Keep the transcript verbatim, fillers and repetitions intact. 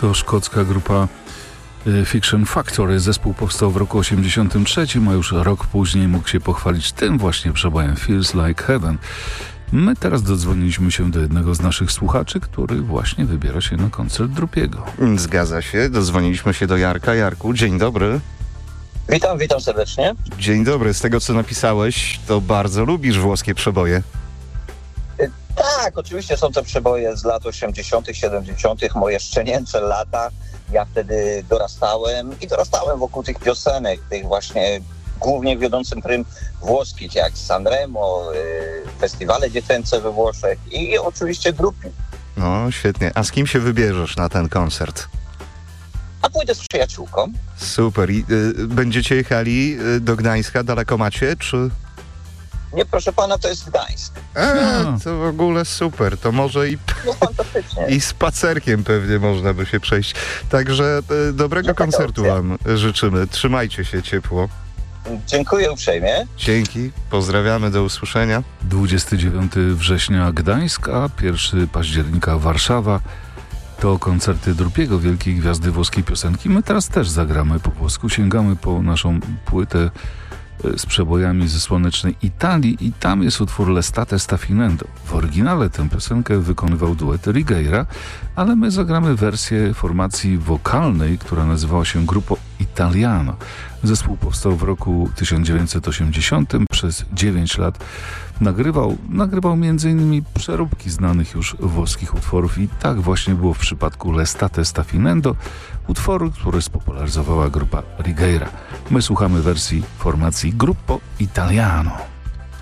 To szkocka grupa Fiction Factory. Zespół powstał w roku osiemdziesiątym trzecim, a już rok później mógł się pochwalić tym właśnie przebojem Feels Like Heaven. My teraz dodzwoniliśmy się do jednego z naszych słuchaczy, który właśnie wybiera się na koncert Drupiego. Zgadza się, dodzwoniliśmy się do Jarka. Jarku, dzień dobry. Witam, witam serdecznie. Dzień dobry. Z tego, co napisałeś, to bardzo lubisz włoskie przeboje. Tak, oczywiście są to przeboje z lat osiemdziesiątych, siedemdziesiątych, moje szczenięce lata. Ja wtedy dorastałem i dorastałem wokół tych piosenek, tych właśnie głównie wiodącym prym włoskich, jak Sanremo, y, festiwale dziecięce we Włoszech i, i oczywiście Drupi. No, świetnie. A z kim się wybierzesz na ten koncert? A pójdę z przyjaciółką. Super. I y, będziecie jechali y, do Gdańska? Daleko macie, czy... Nie, proszę pana, to jest Gdańsk. A, to w ogóle super. To może i, No fantastycznie. i spacerkiem pewnie można by się przejść. Także y, dobrego Jaka koncertu opcja? wam życzymy. Trzymajcie się ciepło. Dziękuję uprzejmie. Dzięki. Pozdrawiamy. Do usłyszenia. dwudziestego dziewiątego września Gdańsk, a pierwszego października Warszawa. To koncerty Drupiego, wielkiej gwiazdy włoskiej piosenki. My teraz też zagramy po włosku. Sięgamy po naszą płytę z przebojami ze słonecznej Italii i tam jest utwór L'estate sta finendo. W oryginale tę piosenkę wykonywał duet Righeira, ale my zagramy wersję formacji wokalnej, która nazywała się Gruppo Italiano. Zespół powstał w roku tysiąc dziewięćset osiemdziesiątym. Przez dziewięć lat nagrywał, nagrywał między innymi przeróbki znanych już włoskich utworów i tak właśnie było w przypadku L'estate sta finendo, utworu, który spopularyzowała grupa Righeira. My słuchamy wersji formacji Gruppo Italiano.